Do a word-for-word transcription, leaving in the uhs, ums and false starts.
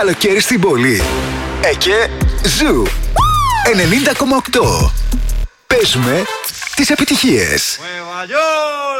Καλοκαίρι στην πόλη. Εκέ Ζου ενενήντα κόμμα οκτώ. Παίζουμε τις επιτυχίες.